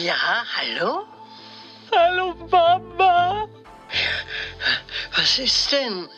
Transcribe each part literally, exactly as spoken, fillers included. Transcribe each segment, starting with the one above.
Ja, hallo? Hallo, Mama. Was ist denn?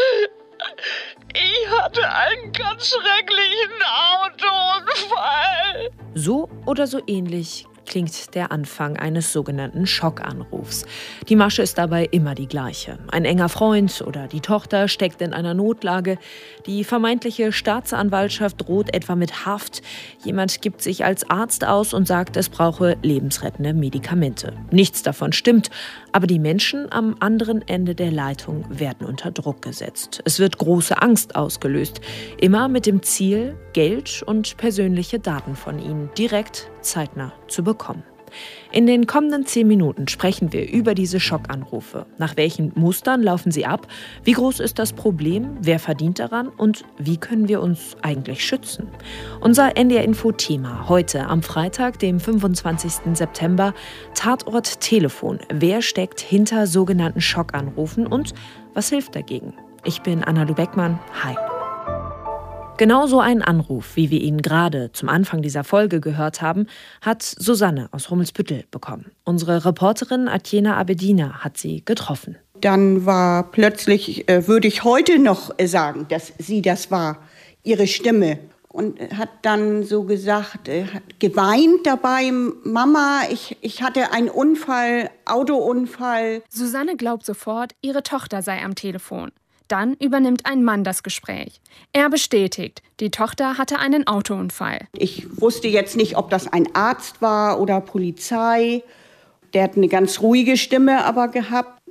Ich hatte einen ganz schrecklichen Autounfall. So oder so ähnlich klingt der Anfang eines sogenannten Schockanrufs. Die Masche ist dabei immer die gleiche. Ein enger Freund oder die Tochter steckt in einer Notlage. Die vermeintliche Staatsanwaltschaft droht etwa mit Haft. Jemand gibt sich als Arzt aus und sagt, es brauche lebensrettende Medikamente. Nichts davon stimmt, aber die Menschen am anderen Ende der Leitung werden unter Druck gesetzt. Es wird große Angst ausgelöst, immer mit dem Ziel, Geld und persönliche Daten von ihnen direkt zeitnah zu bekommen. In den kommenden zehn Minuten sprechen wir über diese Schockanrufe. Nach welchen Mustern laufen sie ab? Wie groß ist das Problem? Wer verdient daran? Und wie können wir uns eigentlich schützen? Unser N D R-Info-Thema heute am Freitag, dem fünfundzwanzigsten September. Tatort Telefon. Wer steckt hinter sogenannten Schockanrufen und was hilft dagegen? Ich bin Anna-Lu Beckmann. Hi. Genau so einen Anruf, wie wir ihn gerade zum Anfang dieser Folge gehört haben, hat Susanne aus Rummelsbüttel bekommen. Unsere Reporterin Atjena Abedina hat sie getroffen. Dann war plötzlich, äh, würde ich heute noch sagen, dass sie das war, ihre Stimme. Und hat dann so gesagt, äh, hat geweint dabei, Mama, ich, ich hatte einen Unfall, Autounfall. Susanne glaubt sofort, ihre Tochter sei am Telefon. Dann übernimmt ein Mann das Gespräch. Er bestätigt, die Tochter hatte einen Autounfall. Ich wusste jetzt nicht, ob das ein Arzt war oder Polizei. Der hat eine ganz ruhige Stimme aber gehabt.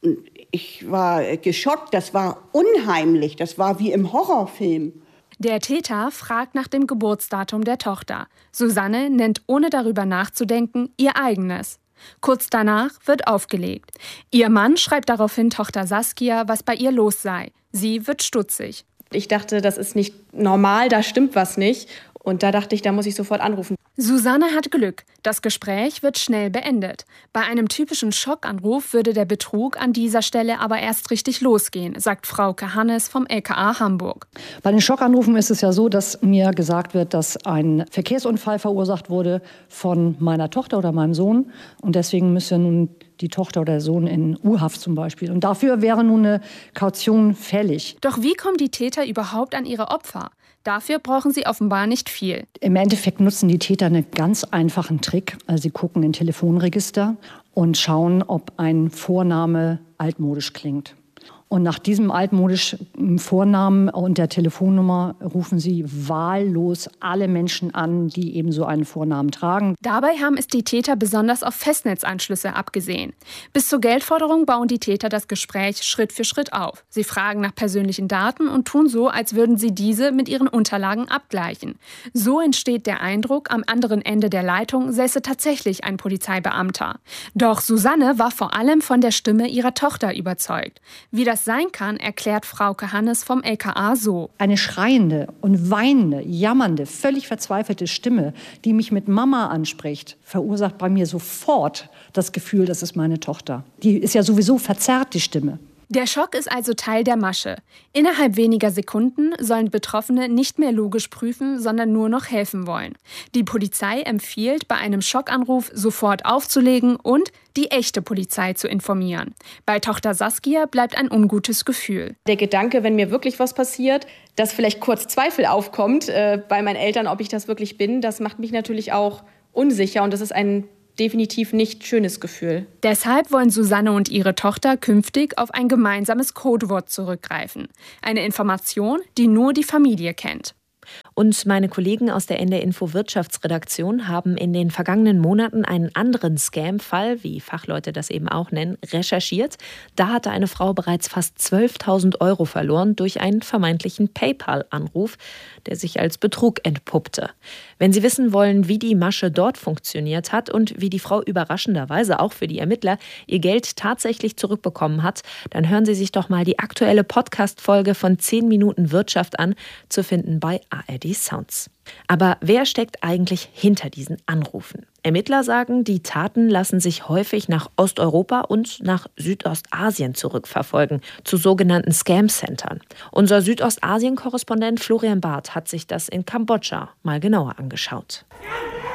Ich war geschockt, das war unheimlich, das war wie im Horrorfilm. Der Täter fragt nach dem Geburtsdatum der Tochter. Susanne nennt, ohne darüber nachzudenken, ihr eigenes. Kurz danach wird aufgelegt. Ihr Mann schreibt daraufhin Tochter Saskia, was bei ihr los sei. Sie wird stutzig. Ich dachte, das ist nicht normal, da stimmt was nicht. Und da dachte ich, da muss ich sofort anrufen. Susanne hat Glück. Das Gespräch wird schnell beendet. Bei einem typischen Schockanruf würde der Betrug an dieser Stelle aber erst richtig losgehen, sagt Frauke Hannes vom L K A Hamburg. Bei den Schockanrufen ist es ja so, dass mir gesagt wird, dass ein Verkehrsunfall verursacht wurde von meiner Tochter oder meinem Sohn. Und deswegen müsse nun die Tochter oder der Sohn in U-Haft zum Beispiel. Und dafür wäre nun eine Kaution fällig. Doch wie kommen die Täter überhaupt an ihre Opfer? Dafür brauchen sie offenbar nicht viel. Im Endeffekt nutzen die Täter einen ganz einfachen Trick. Also sie gucken in Telefonregister und schauen, ob ein Vorname altmodisch klingt. Und nach diesem altmodischen Vornamen und der Telefonnummer rufen sie wahllos alle Menschen an, die eben so einen Vornamen tragen. Dabei haben es die Täter besonders auf Festnetzanschlüsse abgesehen. Bis zur Geldforderung bauen die Täter das Gespräch Schritt für Schritt auf. Sie fragen nach persönlichen Daten und tun so, als würden sie diese mit ihren Unterlagen abgleichen. So entsteht der Eindruck, am anderen Ende der Leitung säße tatsächlich ein Polizeibeamter. Doch Susanne war vor allem von der Stimme ihrer Tochter überzeugt. Wie das sein kann, erklärt Frauke Hannes vom L K A so. Eine schreiende und weinende, jammernde, völlig verzweifelte Stimme, die mich mit Mama anspricht, verursacht bei mir sofort das Gefühl, das ist meine Tochter. Die ist ja sowieso verzerrt, die Stimme. Der Schock ist also Teil der Masche. Innerhalb weniger Sekunden sollen Betroffene nicht mehr logisch prüfen, sondern nur noch helfen wollen. Die Polizei empfiehlt, bei einem Schockanruf sofort aufzulegen und die echte Polizei zu informieren. Bei Tochter Saskia bleibt ein ungutes Gefühl. Der Gedanke, wenn mir wirklich was passiert, dass vielleicht kurz Zweifel aufkommt äh, bei meinen Eltern, ob ich das wirklich bin, das macht mich natürlich auch unsicher und das ist ein definitiv nicht schönes Gefühl. Deshalb wollen Susanne und ihre Tochter künftig auf ein gemeinsames Codewort zurückgreifen. Eine Information, die nur die Familie kennt. Und meine Kollegen aus der N D R-Info Wirtschaftsredaktion haben in den vergangenen Monaten einen anderen Scam-Fall, wie Fachleute das eben auch nennen, recherchiert. Da hatte eine Frau bereits fast zwölftausend Euro verloren durch einen vermeintlichen PayPal-Anruf, der sich als Betrug entpuppte. Wenn Sie wissen wollen, wie die Masche dort funktioniert hat und wie die Frau überraschenderweise auch für die Ermittler ihr Geld tatsächlich zurückbekommen hat, dann hören Sie sich doch mal die aktuelle Podcast-Folge von zehn Minuten Wirtschaft an, zu finden bei A R D Sounds. Aber wer steckt eigentlich hinter diesen Anrufen? Ermittler sagen, die Taten lassen sich häufig nach Osteuropa und nach Südostasien zurückverfolgen, zu sogenannten Scam-Centern. Unser Südostasien-Korrespondent Florian Barth hat sich das in Kambodscha mal genauer angeschaut.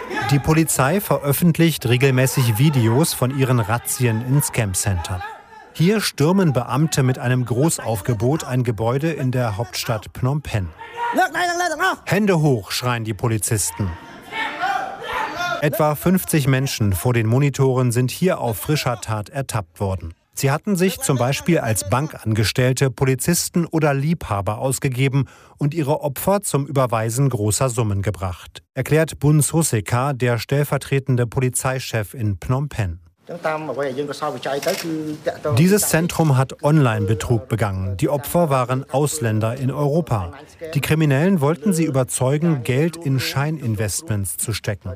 Die Polizei veröffentlicht regelmäßig Videos von ihren Razzien in Scam-Centern. Hier stürmen Beamte mit einem Großaufgebot ein Gebäude in der Hauptstadt Phnom Penh. Hände hoch, schreien die Polizisten. Etwa fünfzig Menschen vor den Monitoren sind hier auf frischer Tat ertappt worden. Sie hatten sich zum Beispiel als Bankangestellte, Polizisten oder Liebhaber ausgegeben und ihre Opfer zum Überweisen großer Summen gebracht, erklärt Bun Soseka, der stellvertretende Polizeichef in Phnom Penh. Dieses Zentrum hat Online-Betrug begangen. Die Opfer waren Ausländer in Europa. Die Kriminellen wollten sie überzeugen, Geld in Scheininvestments zu stecken.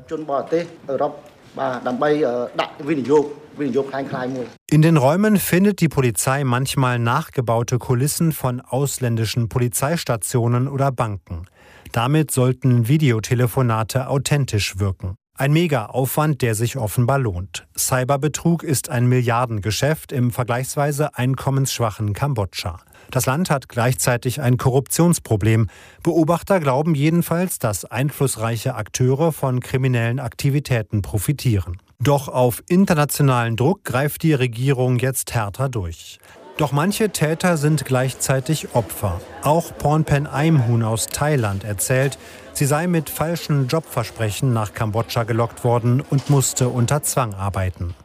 In den Räumen findet die Polizei manchmal nachgebaute Kulissen von ausländischen Polizeistationen oder Banken. Damit sollten Videotelefonate authentisch wirken. Ein Mega-Aufwand, der sich offenbar lohnt. Cyberbetrug ist ein Milliardengeschäft im vergleichsweise einkommensschwachen Kambodscha. Das Land hat gleichzeitig ein Korruptionsproblem. Beobachter glauben jedenfalls, dass einflussreiche Akteure von kriminellen Aktivitäten profitieren. Doch auf internationalen Druck greift die Regierung jetzt härter durch. Doch manche Täter sind gleichzeitig Opfer. Auch Pornpen Aimhun aus Thailand erzählt, sie sei mit falschen Jobversprechen nach Kambodscha gelockt worden und musste unter Zwang arbeiten.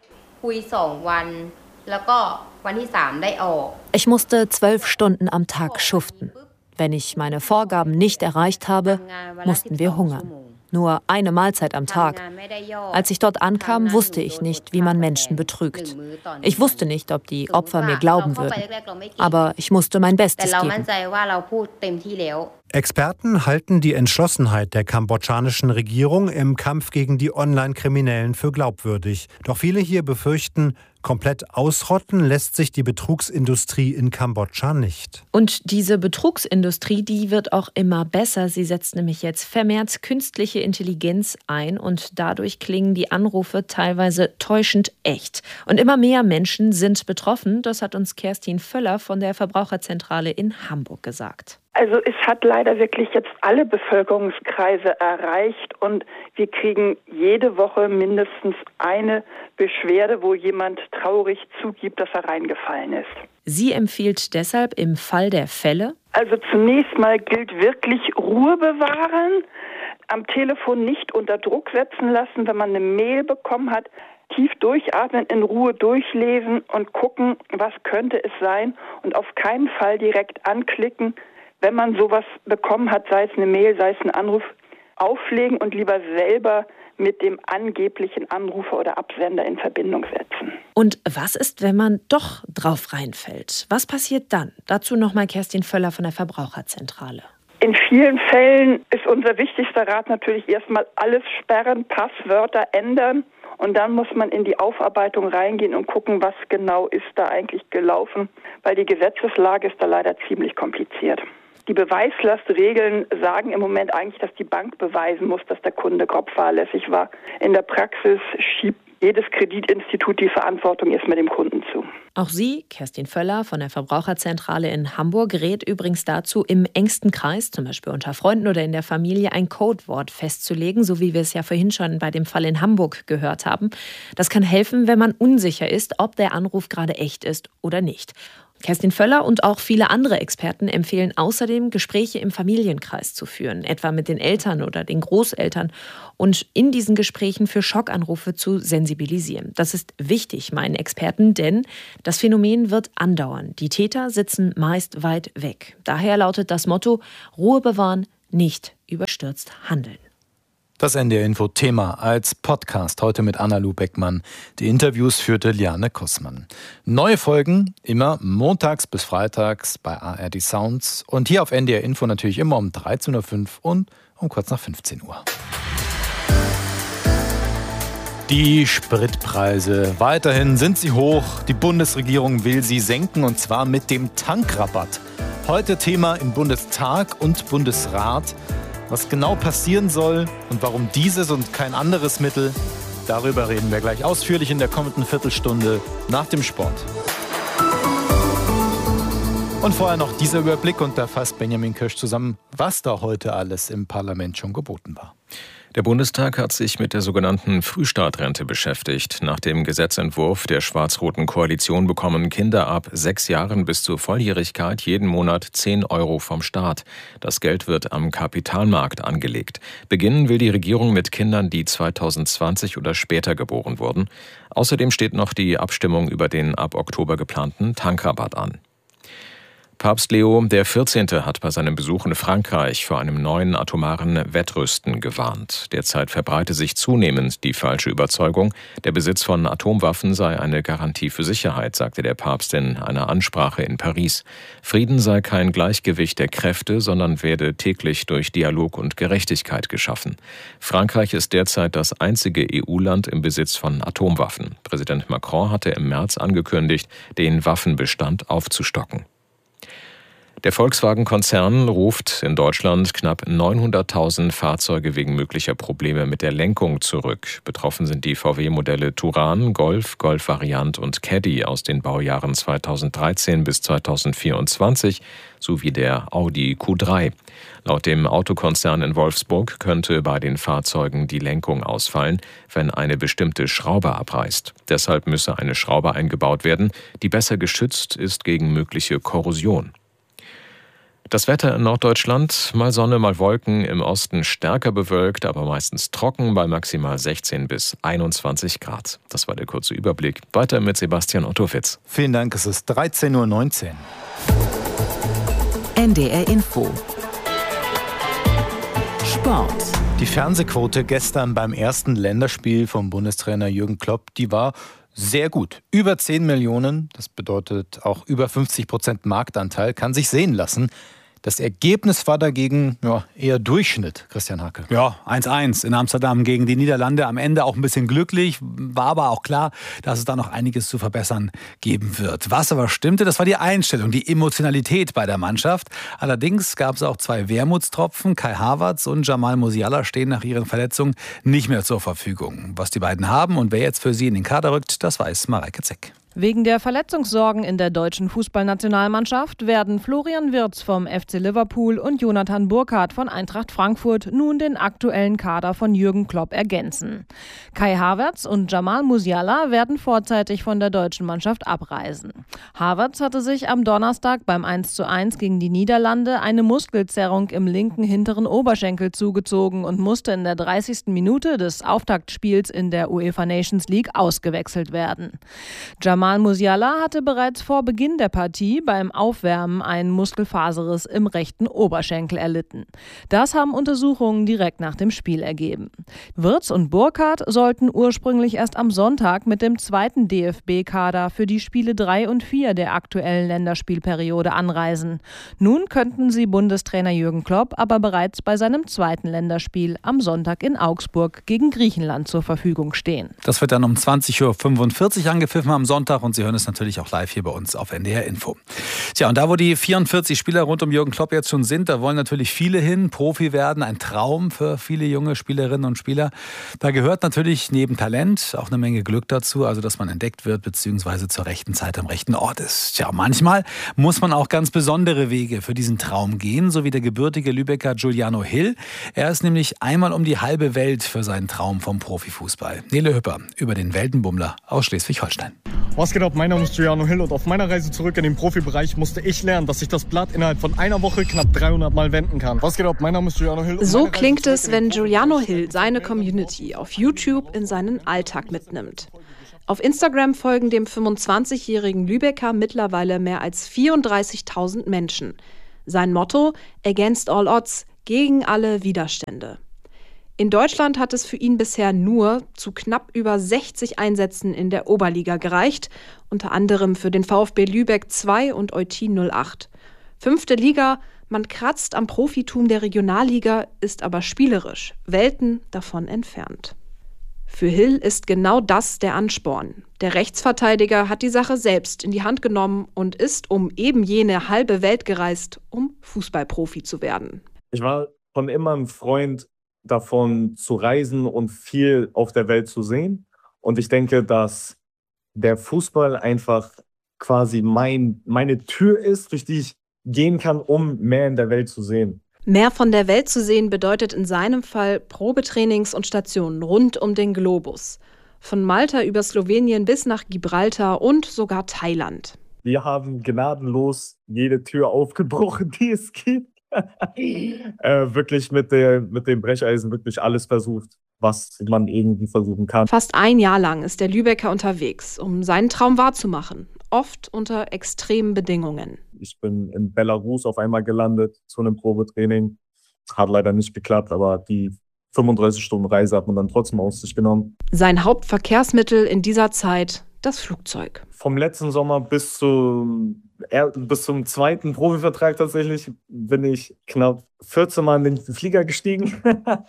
Ich musste zwölf Stunden am Tag schuften. Wenn ich meine Vorgaben nicht erreicht habe, mussten wir hungern. Nur eine Mahlzeit am Tag. Als ich dort ankam, wusste ich nicht, wie man Menschen betrügt. Ich wusste nicht, ob die Opfer mir glauben würden. Aber ich musste mein Bestes geben. Experten halten die Entschlossenheit der kambodschanischen Regierung im Kampf gegen die Online-Kriminellen für glaubwürdig. Doch viele hier befürchten, komplett ausrotten lässt sich die Betrugsindustrie in Kambodscha nicht. Und diese Betrugsindustrie, die wird auch immer besser. Sie setzt nämlich jetzt vermehrt künstliche Intelligenz ein und dadurch klingen die Anrufe teilweise täuschend echt. Und immer mehr Menschen sind betroffen. Das hat uns Kerstin Völler von der Verbraucherzentrale in Hamburg gesagt. Also es hat leider wirklich jetzt alle Bevölkerungskreise erreicht und wir kriegen jede Woche mindestens eine Beschwerde, wo jemand traurig zugibt, dass er reingefallen ist. Sie empfiehlt deshalb im Fall der Fälle: Also zunächst mal gilt wirklich Ruhe bewahren, am Telefon nicht unter Druck setzen lassen, wenn man eine Mail bekommen hat, tief durchatmen, in Ruhe durchlesen und gucken, was könnte es sein und auf keinen Fall direkt anklicken. Wenn man sowas bekommen hat, sei es eine Mail, sei es ein Anruf, auflegen und lieber selber mit dem angeblichen Anrufer oder Absender in Verbindung setzen. Und was ist, wenn man doch drauf reinfällt? Was passiert dann? Dazu nochmal Kerstin Völler von der Verbraucherzentrale. In vielen Fällen ist unser wichtigster Rat natürlich erstmal alles sperren, Passwörter ändern. Und dann muss man in die Aufarbeitung reingehen und gucken, was genau ist da eigentlich gelaufen, weil die Gesetzeslage ist da leider ziemlich kompliziert. Die Beweislastregeln sagen im Moment eigentlich, dass die Bank beweisen muss, dass der Kunde grob fahrlässig war. In der Praxis schiebt jedes Kreditinstitut die Verantwortung erstmal dem Kunden zu. Auch sie, Kerstin Völler von der Verbraucherzentrale in Hamburg, rät übrigens dazu, im engsten Kreis, zum Beispiel unter Freunden oder in der Familie, ein Codewort festzulegen, so wie wir es ja vorhin schon bei dem Fall in Hamburg gehört haben. Das kann helfen, wenn man unsicher ist, ob der Anruf gerade echt ist oder nicht. Kerstin Völler und auch viele andere Experten empfehlen außerdem, Gespräche im Familienkreis zu führen, etwa mit den Eltern oder den Großeltern, und in diesen Gesprächen für Schockanrufe zu sensibilisieren. Das ist wichtig, meinen Experten, denn das Phänomen wird andauern. Die Täter sitzen meist weit weg. Daher lautet das Motto: Ruhe bewahren, nicht überstürzt handeln. Das N D R-Info-Thema als Podcast, heute mit Anna-Lu Beckmann. Die Interviews führte Liane Kussmann. Neue Folgen immer montags bis freitags bei A R D Sounds und hier auf N D R-Info natürlich immer um dreizehn Uhr fünf und um kurz nach fünfzehn Uhr. Die Spritpreise. Weiterhin sind sie hoch. Die Bundesregierung will sie senken, und zwar mit dem Tankrabatt. Heute Thema im Bundestag und Bundesrat. Was genau passieren soll und warum dieses und kein anderes Mittel, darüber reden wir gleich ausführlich in der kommenden Viertelstunde nach dem Sport. Und vorher noch dieser Überblick, und da fasst Benjamin Kirsch zusammen, was da heute alles im Parlament schon geboten war. Der Bundestag hat sich mit der sogenannten Frühstartrente beschäftigt. Nach dem Gesetzentwurf der schwarz-roten Koalition bekommen Kinder ab sechs Jahren bis zur Volljährigkeit jeden Monat zehn Euro vom Staat. Das Geld wird am Kapitalmarkt angelegt. Beginnen will die Regierung mit Kindern, die zweitausendzwanzig oder später geboren wurden. Außerdem steht noch die Abstimmung über den ab Oktober geplanten Tankrabatt an. Papst Leo der vierzehnte hat bei seinem Besuch in Frankreich vor einem neuen atomaren Wettrüsten gewarnt. Derzeit verbreite sich zunehmend die falsche Überzeugung, der Besitz von Atomwaffen sei eine Garantie für Sicherheit, sagte der Papst in einer Ansprache in Paris. Frieden sei kein Gleichgewicht der Kräfte, sondern werde täglich durch Dialog und Gerechtigkeit geschaffen. Frankreich ist derzeit das einzige E U-Land im Besitz von Atomwaffen. Präsident Macron hatte im März angekündigt, den Waffenbestand aufzustocken. Der Volkswagen-Konzern ruft in Deutschland knapp neunhunderttausend Fahrzeuge wegen möglicher Probleme mit der Lenkung zurück. Betroffen sind die V W-Modelle Touran, Golf, Golf-Variant und Caddy aus den Baujahren zweitausenddreizehn bis zweitausendvierundzwanzig sowie der Audi Q drei. Laut dem Autokonzern in Wolfsburg könnte bei den Fahrzeugen die Lenkung ausfallen, wenn eine bestimmte Schraube abreißt. Deshalb müsse eine Schraube eingebaut werden, die besser geschützt ist gegen mögliche Korrosion. Das Wetter in Norddeutschland, mal Sonne, mal Wolken, im Osten stärker bewölkt, aber meistens trocken bei maximal sechzehn bis einundzwanzig Grad. Das war der kurze Überblick. Weiter mit Sebastian Ottowitz. Vielen Dank, es ist dreizehn Uhr neunzehn. N D R Info. Sport. Die Fernsehquote gestern beim ersten Länderspiel vom Bundestrainer Jürgen Klopp, die war sehr gut. Über zehn Millionen, das bedeutet auch über fünfzig Prozent Marktanteil, kann sich sehen lassen. Das Ergebnis war dagegen ja, eher Durchschnitt, Christian Hacke. Ja, eins eins in Amsterdam gegen die Niederlande. Am Ende auch ein bisschen glücklich, war aber auch klar, dass es da noch einiges zu verbessern geben wird. Was aber stimmte, das war die Einstellung, die Emotionalität bei der Mannschaft. Allerdings gab es auch zwei Wermutstropfen. Kai Havertz und Jamal Musiala stehen nach ihren Verletzungen nicht mehr zur Verfügung. Was die beiden haben und wer jetzt für sie in den Kader rückt, das weiß Mareike Zeck. Wegen der Verletzungssorgen in der deutschen Fußballnationalmannschaft werden Florian Wirtz vom F C Liverpool und Jonathan Burkardt von Eintracht Frankfurt nun den aktuellen Kader von Jürgen Klopp ergänzen. Kai Havertz und Jamal Musiala werden vorzeitig von der deutschen Mannschaft abreisen. Havertz hatte sich am Donnerstag beim eins zu eins gegen die Niederlande eine Muskelzerrung im linken hinteren Oberschenkel zugezogen und musste in der dreißigsten Minute des Auftaktspiels in der UEFA Nations League ausgewechselt werden. Jamal Musiala hatte bereits vor Beginn der Partie beim Aufwärmen einen Muskelfaserriss im rechten Oberschenkel erlitten. Das haben Untersuchungen direkt nach dem Spiel ergeben. Wirtz und Burkardt sollten ursprünglich erst am Sonntag mit dem zweiten D F B-Kader für die Spiele drei und vier der aktuellen Länderspielperiode anreisen. Nun könnten sie Bundestrainer Jürgen Klopp aber bereits bei seinem zweiten Länderspiel am Sonntag in Augsburg gegen Griechenland zur Verfügung stehen. Das wird dann um zwanzig Uhr fünfundvierzig angepfiffen am Sonntag. Und Sie hören es natürlich auch live hier bei uns auf N D R Info. Tja, und da, wo die vierundvierzig Spieler rund um Jürgen Klopp jetzt schon sind, da wollen natürlich viele hin, Profi werden, ein Traum für viele junge Spielerinnen und Spieler. Da gehört natürlich neben Talent auch eine Menge Glück dazu, also dass man entdeckt wird bzw. zur rechten Zeit am rechten Ort ist. Tja, manchmal muss man auch ganz besondere Wege für diesen Traum gehen, so wie der gebürtige Lübecker Giuliano Hill. Er ist nämlich einmal um die halbe Welt für seinen Traum vom Profifußball. Nele Hüpper über den Weltenbummler aus Schleswig-Holstein. Was geht ab? Mein Name ist Giuliano Hill und auf meiner Reise zurück in den Profibereich musste ich lernen, dass ich das Blatt innerhalb von einer Woche knapp dreihundert Mal wenden kann. Was geht ab? Mein Name ist Giuliano Hill. So klingt es, wenn Giuliano Hill seine Community auf YouTube in seinen Alltag mitnimmt. Auf Instagram folgen dem fünfundzwanzigjährigen Lübecker mittlerweile mehr als vierunddreißigtausend Menschen. Sein Motto: Against all odds, gegen alle Widerstände. In Deutschland hat es für ihn bisher nur zu knapp über sechzig Einsätzen in der Oberliga gereicht, unter anderem für den VfB Lübeck zwei und Eutin null acht. Fünfte Liga, man kratzt am Profitum der Regionalliga, ist aber spielerisch Welten davon entfernt. Für Hill ist genau das der Ansporn. Der Rechtsverteidiger hat die Sache selbst in die Hand genommen und ist um eben jene halbe Welt gereist, um Fußballprofi zu werden. Ich war schon immer ein Freund davon zu reisen und viel auf der Welt zu sehen. Und ich denke, dass der Fußball einfach quasi mein, meine Tür ist, durch die ich gehen kann, um mehr in der Welt zu sehen. Mehr von der Welt zu sehen bedeutet in seinem Fall Probetrainings und Stationen rund um den Globus. Von Malta über Slowenien bis nach Gibraltar und sogar Thailand. Wir haben gnadenlos jede Tür aufgebrochen, die es gibt. äh, wirklich mit, der, mit dem Brecheisen wirklich alles versucht, was man irgendwie versuchen kann. Fast ein Jahr lang ist der Lübecker unterwegs, um seinen Traum wahrzumachen. Oft unter extremen Bedingungen. Ich bin in Belarus auf einmal gelandet zu einem Probetraining. Hat leider nicht geklappt, aber die fünfunddreißig Stunden Reise hat man dann trotzdem auf sich genommen. Sein Hauptverkehrsmittel in dieser Zeit, das Flugzeug. Vom letzten Sommer bis zum, bis zum zweiten Profivertrag tatsächlich bin ich knapp vierzehn Mal in den Flieger gestiegen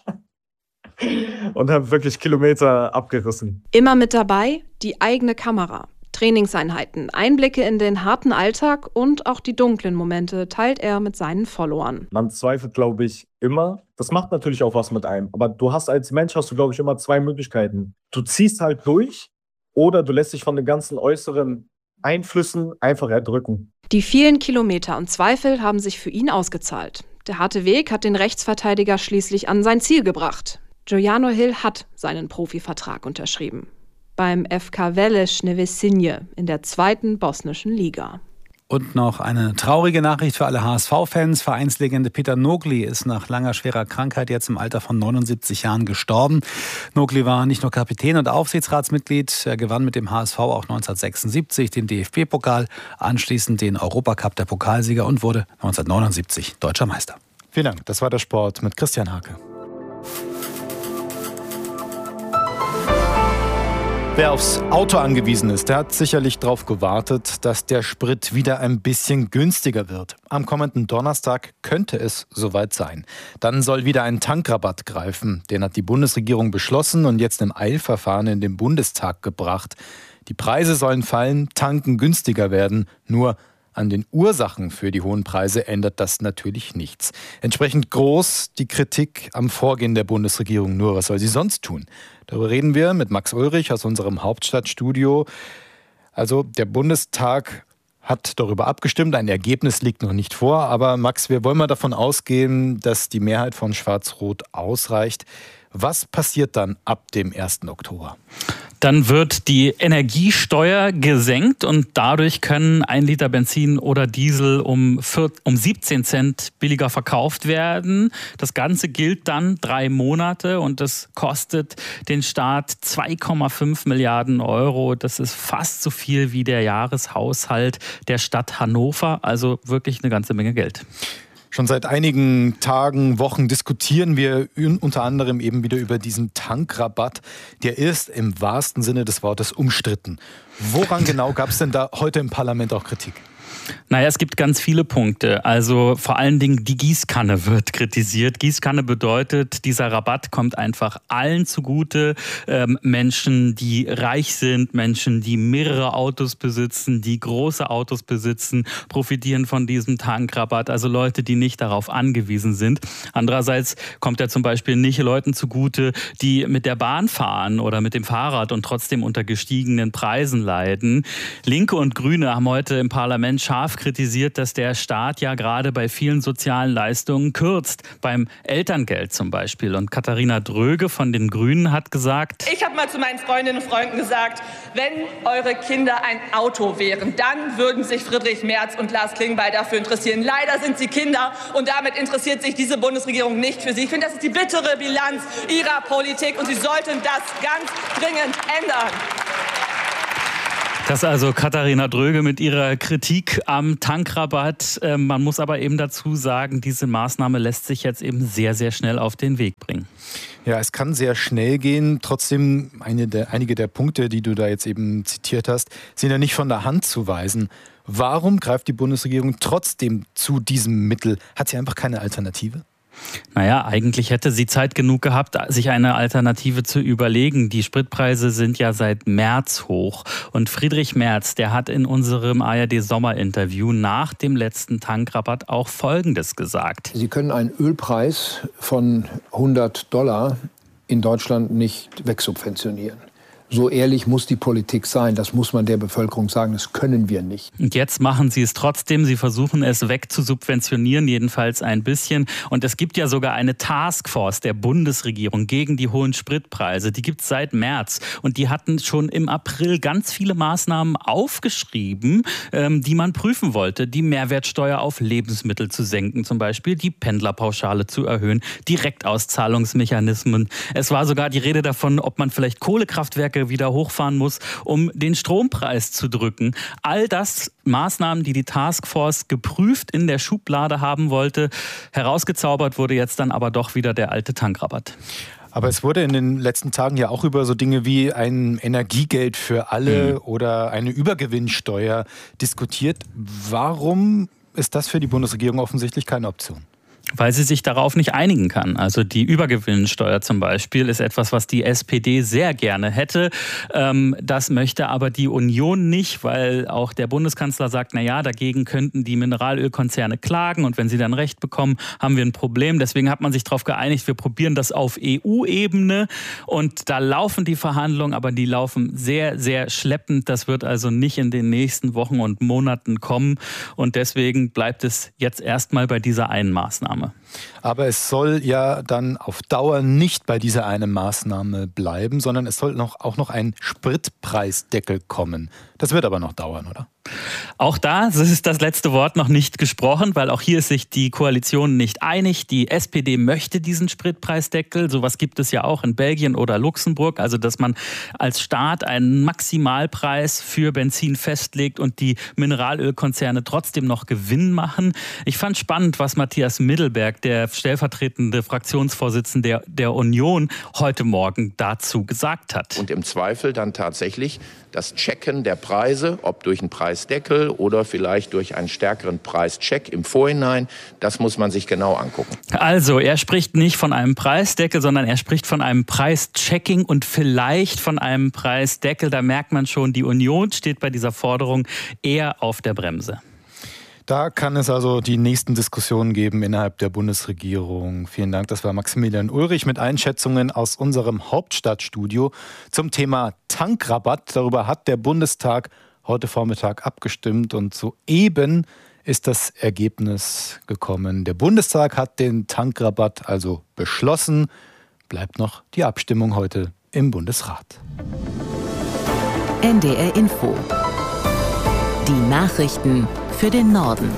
und habe wirklich Kilometer abgerissen. Immer mit dabei die eigene Kamera. Trainingseinheiten, Einblicke in den harten Alltag und auch die dunklen Momente teilt er mit seinen Followern. Man zweifelt, glaube ich, immer. Das macht natürlich auch was mit einem. Aber du hast als Mensch, hast du, glaube ich, immer zwei Möglichkeiten. Du ziehst halt durch oder du lässt dich von den ganzen äußeren Einflüssen einfach erdrücken. Die vielen Kilometer und Zweifel haben sich für ihn ausgezahlt. Der harte Weg hat den Rechtsverteidiger schließlich an sein Ziel gebracht. Giuliano Hill hat seinen Profivertrag unterschrieben. Beim F K Veleš Nevesinje in der zweiten bosnischen Liga. Und noch eine traurige Nachricht für alle H S V-Fans. Vereinslegende Peter Nogli ist nach langer schwerer Krankheit jetzt im Alter von neunundsiebzig Jahren gestorben. Nogli war nicht nur Kapitän und Aufsichtsratsmitglied, er gewann mit dem H S V auch neunzehnhundertsechsundsiebzig den D F B-Pokal, anschließend den Europacup der Pokalsieger und wurde neunzehnhundertneunundsiebzig deutscher Meister. Vielen Dank, das war der Sport mit Christian Hake. Wer aufs Auto angewiesen ist, der hat sicherlich darauf gewartet, dass der Sprit wieder ein bisschen günstiger wird. Am kommenden Donnerstag könnte es soweit sein. Dann soll wieder ein Tankrabatt greifen. Den hat die Bundesregierung beschlossen und jetzt im Eilverfahren in den Bundestag gebracht. Die Preise sollen fallen, tanken günstiger werden. Nur an den Ursachen für die hohen Preise ändert das natürlich nichts. Entsprechend groß die Kritik am Vorgehen der Bundesregierung. Nur was soll sie sonst tun? Darüber reden wir mit Max Ulrich aus unserem Hauptstadtstudio. Also der Bundestag hat darüber abgestimmt. Ein Ergebnis liegt noch nicht vor. Aber Max, wir wollen mal davon ausgehen, dass die Mehrheit von Schwarz-Rot ausreicht. Was passiert dann ab dem ersten Oktober? Dann wird die Energiesteuer gesenkt und dadurch können ein Liter Benzin oder Diesel um, um siebzehn Cent billiger verkauft werden. Das Ganze gilt dann drei Monate und das kostet den Staat zwei Komma fünf Milliarden Euro. Das ist fast so viel wie der Jahreshaushalt der Stadt Hannover, also wirklich eine ganze Menge Geld. Schon seit einigen Tagen, Wochen diskutieren wir unter anderem eben wieder über diesen Tankrabatt. Der ist im wahrsten Sinne des Wortes umstritten. Woran genau gab es denn da heute im Parlament auch Kritik? Naja, es gibt ganz viele Punkte. Also vor allen Dingen die Gießkanne wird kritisiert. Gießkanne bedeutet, dieser Rabatt kommt einfach allen zugute. Ähm, Menschen, die reich sind, Menschen, die mehrere Autos besitzen, die große Autos besitzen, profitieren von diesem Tankrabatt. Also Leute, die nicht darauf angewiesen sind. Andererseits kommt er zum Beispiel nicht Leuten zugute, die mit der Bahn fahren oder mit dem Fahrrad und trotzdem unter gestiegenen Preisen leiden. Linke und Grüne haben heute im Parlament scharf kritisiert, dass der Staat ja gerade bei vielen sozialen Leistungen kürzt, beim Elterngeld zum Beispiel. Und Katharina Dröge von den Grünen hat gesagt: Ich habe mal zu meinen Freundinnen und Freunden gesagt, wenn eure Kinder ein Auto wären, dann würden sich Friedrich Merz und Lars Klingbeil dafür interessieren. Leider sind sie Kinder und damit interessiert sich diese Bundesregierung nicht für sie. Ich finde, das ist die bittere Bilanz ihrer Politik und sie sollten das ganz dringend ändern. Das ist also Katharina Dröge mit ihrer Kritik am Tankrabatt. Man muss aber eben dazu sagen, diese Maßnahme lässt sich jetzt eben sehr, sehr schnell auf den Weg bringen. Ja, es kann sehr schnell gehen. Trotzdem, eine der, einige der Punkte, die du da jetzt eben zitiert hast, sind ja nicht von der Hand zu weisen. Warum greift die Bundesregierung trotzdem zu diesem Mittel? Hat sie einfach keine Alternative? Naja, eigentlich hätte sie Zeit genug gehabt, sich eine Alternative zu überlegen. Die Spritpreise sind ja seit März hoch. Und Friedrich Merz, der hat in unserem A R D-Sommerinterview nach dem letzten Tankrabatt auch Folgendes gesagt. Sie können einen Ölpreis von hundert Dollar in Deutschland nicht wegsubventionieren. So ehrlich muss die Politik sein, das muss man der Bevölkerung sagen, das können wir nicht. Und jetzt machen sie es trotzdem, sie versuchen es wegzusubventionieren, jedenfalls ein bisschen. Und es gibt ja sogar eine Taskforce der Bundesregierung gegen die hohen Spritpreise, die gibt es seit März. Und die hatten schon im April ganz viele Maßnahmen aufgeschrieben, ähm, die man prüfen wollte. Die Mehrwertsteuer auf Lebensmittel zu senken zum Beispiel, die Pendlerpauschale zu erhöhen, Direktauszahlungsmechanismen. Es war sogar die Rede davon, ob man vielleicht Kohlekraftwerke wieder hochfahren muss, um den Strompreis zu drücken. All das Maßnahmen, die die Taskforce geprüft in der Schublade haben wollte. Herausgezaubert wurde jetzt dann aber doch wieder der alte Tankrabatt. Aber es wurde in den letzten Tagen ja auch über so Dinge wie ein Energiegeld für alle mhm. oder eine Übergewinnsteuer diskutiert. Warum ist das für die Bundesregierung offensichtlich keine Option? Weil sie sich darauf nicht einigen kann. Also die Übergewinnsteuer zum Beispiel ist etwas, was die S P D sehr gerne hätte. Das möchte aber die Union nicht, weil auch der Bundeskanzler sagt, na ja, dagegen könnten die Mineralölkonzerne klagen und wenn sie dann Recht bekommen, haben wir ein Problem. Deswegen hat man sich darauf geeinigt, wir probieren das auf E U-Ebene und da laufen die Verhandlungen, aber die laufen sehr, sehr schleppend. Das wird also nicht in den nächsten Wochen und Monaten kommen und deswegen bleibt es jetzt erstmal bei dieser einen Maßnahme. Aber es soll ja dann auf Dauer nicht bei dieser einen Maßnahme bleiben, sondern es soll noch, auch noch ein Spritpreisdeckel kommen. Das wird aber noch dauern, oder? Auch da ist das letzte Wort noch nicht gesprochen, weil auch hier ist sich die Koalition nicht einig. Die S P D möchte diesen Spritpreisdeckel. Sowas gibt es ja auch in Belgien oder Luxemburg. Also, dass man als Staat einen Maximalpreis für Benzin festlegt und die Mineralölkonzerne trotzdem noch Gewinn machen. Ich fand spannend, was Matthias Middelberg, der stellvertretende Fraktionsvorsitzende der, der Union, heute Morgen dazu gesagt hat. Und im Zweifel dann tatsächlich das Checken der Preise, ob durch einen Preisdeckel oder vielleicht durch einen stärkeren Preischeck im Vorhinein, das muss man sich genau angucken. Also, er spricht nicht von einem Preisdeckel, sondern er spricht von einem Preischecking und vielleicht von einem Preisdeckel. Da merkt man schon, die Union steht bei dieser Forderung eher auf der Bremse. Da kann es also die nächsten Diskussionen geben innerhalb der Bundesregierung. Vielen Dank, das war Maximilian Ulrich mit Einschätzungen aus unserem Hauptstadtstudio zum Thema Tankrabatt. Darüber hat der Bundestag heute Vormittag abgestimmt und soeben ist das Ergebnis gekommen. Der Bundestag hat den Tankrabatt also beschlossen. Bleibt noch die Abstimmung heute im Bundesrat. N D R Info. Die Nachrichten für den Norden.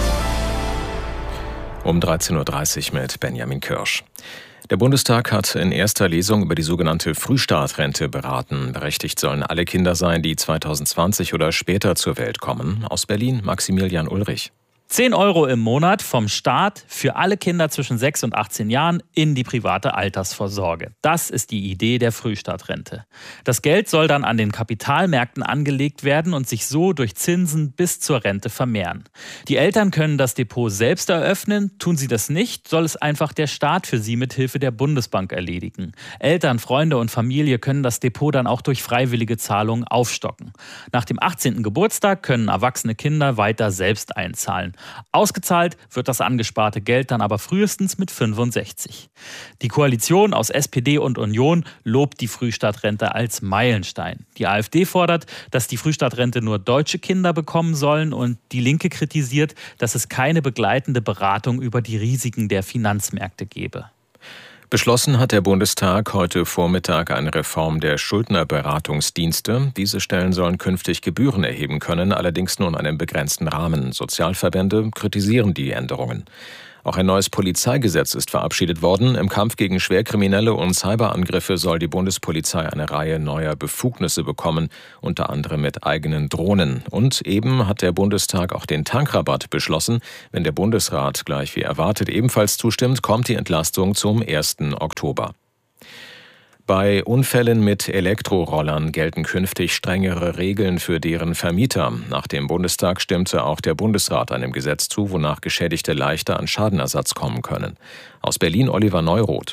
Um dreizehn Uhr dreißig mit Benjamin Kirsch. Der Bundestag hat in erster Lesung über die sogenannte Frühstartrente beraten. Berechtigt sollen alle Kinder sein, die zweitausendzwanzig oder später zur Welt kommen. Aus Berlin Maximilian Ulrich. zehn Euro im Monat vom Staat für alle Kinder zwischen sechs und achtzehn Jahren in die private Altersvorsorge. Das ist die Idee der Frühstartrente. Das Geld soll dann an den Kapitalmärkten angelegt werden und sich so durch Zinsen bis zur Rente vermehren. Die Eltern können das Depot selbst eröffnen. Tun sie das nicht, soll es einfach der Staat für sie mit Hilfe der Bundesbank erledigen. Eltern, Freunde und Familie können das Depot dann auch durch freiwillige Zahlungen aufstocken. Nach dem achtzehnten Geburtstag können erwachsene Kinder weiter selbst einzahlen. Ausgezahlt wird das angesparte Geld dann aber frühestens mit fünfundsechzig. Die Koalition aus S P D und Union lobt die Frühstartrente als Meilenstein. Die AfD fordert, dass die Frühstartrente nur deutsche Kinder bekommen sollen und die Linke kritisiert, dass es keine begleitende Beratung über die Risiken der Finanzmärkte gebe. Beschlossen hat der Bundestag heute Vormittag eine Reform der Schuldnerberatungsdienste. Diese Stellen sollen künftig Gebühren erheben können, allerdings nur in einem begrenzten Rahmen. Sozialverbände kritisieren die Änderungen. Auch ein neues Polizeigesetz ist verabschiedet worden. Im Kampf gegen Schwerkriminelle und Cyberangriffe soll die Bundespolizei eine Reihe neuer Befugnisse bekommen, unter anderem mit eigenen Drohnen. Und eben hat der Bundestag auch den Tankrabatt beschlossen. Wenn der Bundesrat gleich wie erwartet ebenfalls zustimmt, kommt die Entlastung zum ersten Oktober. Bei Unfällen mit Elektrorollern gelten künftig strengere Regeln für deren Vermieter. Nach dem Bundestag stimmte auch der Bundesrat einem Gesetz zu, wonach Geschädigte leichter an Schadenersatz kommen können. Aus Berlin Oliver Neuroth.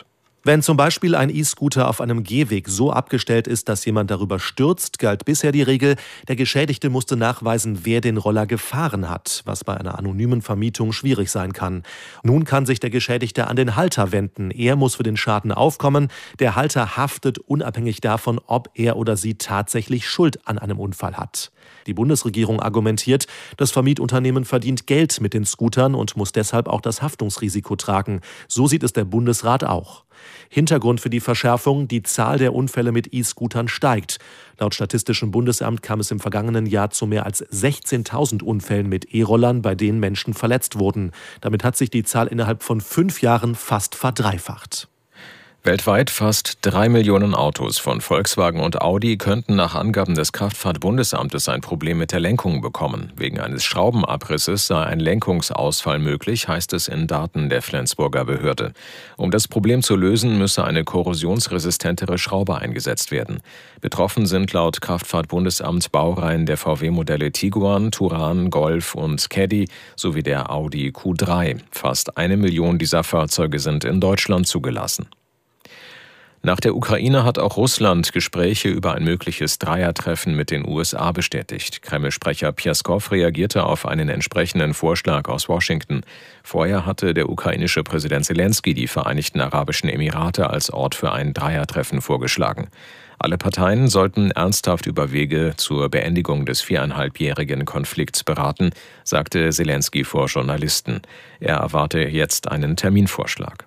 Wenn zum Beispiel ein E-Scooter auf einem Gehweg so abgestellt ist, dass jemand darüber stürzt, galt bisher die Regel, der Geschädigte musste nachweisen, wer den Roller gefahren hat, was bei einer anonymen Vermietung schwierig sein kann. Nun kann sich der Geschädigte an den Halter wenden. Er muss für den Schaden aufkommen. Der Halter haftet unabhängig davon, ob er oder sie tatsächlich Schuld an einem Unfall hat. Die Bundesregierung argumentiert, das Vermietunternehmen verdient Geld mit den Scootern und muss deshalb auch das Haftungsrisiko tragen. So sieht es der Bundesrat auch. Hintergrund für die Verschärfung: die Zahl der Unfälle mit E-Scootern steigt. Laut Statistischem Bundesamt kam es im vergangenen Jahr zu mehr als sechzehntausend Unfällen mit E-Rollern, bei denen Menschen verletzt wurden. Damit hat sich die Zahl innerhalb von fünf Jahren fast verdreifacht. Weltweit fast drei Millionen Autos von Volkswagen und Audi könnten nach Angaben des Kraftfahrtbundesamtes ein Problem mit der Lenkung bekommen. Wegen eines Schraubenabrisses sei ein Lenkungsausfall möglich, heißt es in Daten der Flensburger Behörde. Um das Problem zu lösen, müsse eine korrosionsresistentere Schraube eingesetzt werden. Betroffen sind laut Kraftfahrtbundesamt Baureihen der V W-Modelle Tiguan, Touran, Golf und Caddy sowie der Audi Q drei. Fast eine Million dieser Fahrzeuge sind in Deutschland zugelassen. Nach der Ukraine hat auch Russland Gespräche über ein mögliches Dreiertreffen mit den U S A bestätigt. Kreml-Sprecher Pjaskow reagierte auf einen entsprechenden Vorschlag aus Washington. Vorher hatte der ukrainische Präsident Selenskyj die Vereinigten Arabischen Emirate als Ort für ein Dreiertreffen vorgeschlagen. Alle Parteien sollten ernsthaft über Wege zur Beendigung des viereinhalbjährigen Konflikts beraten, sagte Selenskyj vor Journalisten. Er erwarte jetzt einen Terminvorschlag.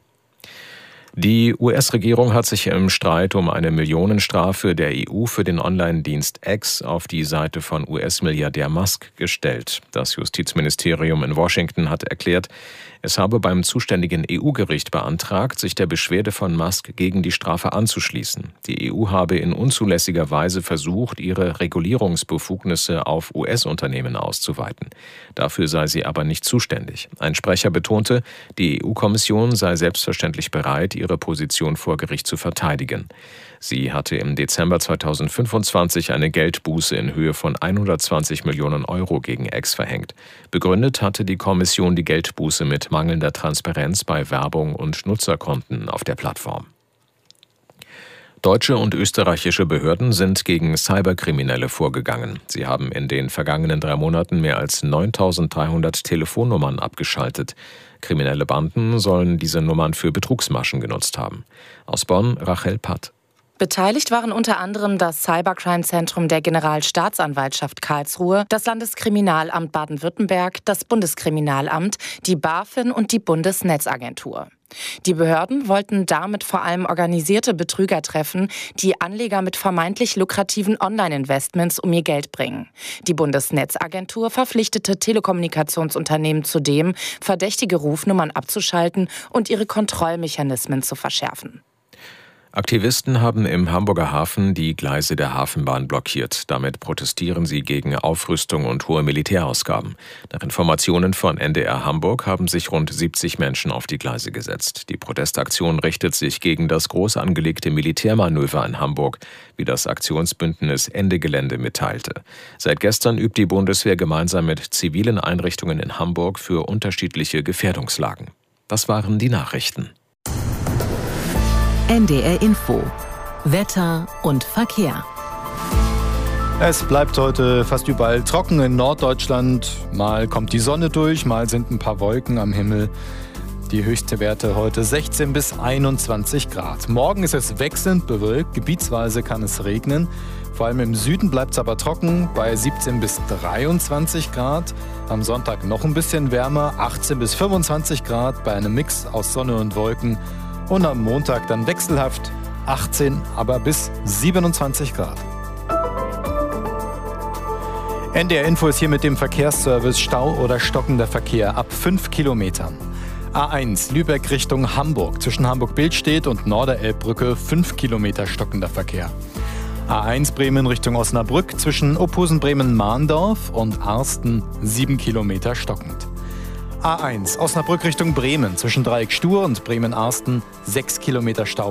Die U S-Regierung hat sich im Streit um eine Millionenstrafe der E U für den Online-Dienst X auf die Seite von U S-Milliardär Musk gestellt. Das Justizministerium in Washington hat erklärt, es habe beim zuständigen E U-Gericht beantragt, sich der Beschwerde von Musk gegen die Strafe anzuschließen. Die E U habe in unzulässiger Weise versucht, ihre Regulierungsbefugnisse auf U S-Unternehmen auszuweiten. Dafür sei sie aber nicht zuständig. Ein Sprecher betonte, die E U-Kommission sei selbstverständlich bereit, ihre Position vor Gericht zu verteidigen. Sie hatte im Dezember zweitausendfünfundzwanzig eine Geldbuße in Höhe von hundertzwanzig Millionen Euro gegen X verhängt. Begründet hatte die Kommission die Geldbuße mit mangelnder Transparenz bei Werbung und Nutzerkonten auf der Plattform. Deutsche und österreichische Behörden sind gegen Cyberkriminelle vorgegangen. Sie haben in den vergangenen drei Monaten mehr als neuntausenddreihundert Telefonnummern abgeschaltet. Kriminelle Banden sollen diese Nummern für Betrugsmaschen genutzt haben. Aus Bonn, Rachel Patt. Beteiligt waren unter anderem das Cybercrime-Zentrum der Generalstaatsanwaltschaft Karlsruhe, das Landeskriminalamt Baden-Württemberg, das Bundeskriminalamt, die BaFin und die Bundesnetzagentur. Die Behörden wollten damit vor allem organisierte Betrüger treffen, die Anleger mit vermeintlich lukrativen Online-Investments um ihr Geld bringen. Die Bundesnetzagentur verpflichtete Telekommunikationsunternehmen zudem, verdächtige Rufnummern abzuschalten und ihre Kontrollmechanismen zu verschärfen. Aktivisten haben im Hamburger Hafen die Gleise der Hafenbahn blockiert. Damit protestieren sie gegen Aufrüstung und hohe Militärausgaben. Nach Informationen von N D R Hamburg haben sich rund siebzig Menschen auf die Gleise gesetzt. Die Protestaktion richtet sich gegen das groß angelegte Militärmanöver in Hamburg, wie das Aktionsbündnis Ende Gelände mitteilte. Seit gestern übt die Bundeswehr gemeinsam mit zivilen Einrichtungen in Hamburg für unterschiedliche Gefährdungslagen. Das waren die Nachrichten. N D R Info. Wetter und Verkehr. Es bleibt heute fast überall trocken in Norddeutschland. Mal kommt die Sonne durch, mal sind ein paar Wolken am Himmel. Die höchste Werte heute sechzehn bis einundzwanzig Grad. Morgen ist es wechselnd bewölkt, gebietsweise kann es regnen. Vor allem im Süden bleibt es aber trocken bei siebzehn bis dreiundzwanzig Grad. Am Sonntag noch ein bisschen wärmer, achtzehn bis fünfundzwanzig Grad bei einem Mix aus Sonne und Wolken. Und am Montag dann wechselhaft achtzehn, aber bis siebenundzwanzig Grad. N D R Info ist hier mit dem Verkehrsservice Stau oder stockender Verkehr ab fünf Kilometern. A eins Lübeck Richtung Hamburg. Zwischen Hamburg-Billstedt und Norderelbbrücke fünf Kilometer stockender Verkehr. A eins Bremen Richtung Osnabrück. Zwischen Ophusen-Bremen-Mahndorf und Arsten sieben Kilometer stockend. A eins Osnabrück Richtung Bremen. Zwischen Dreieck Stur und Bremen-Arsten sechs Kilometer Stau.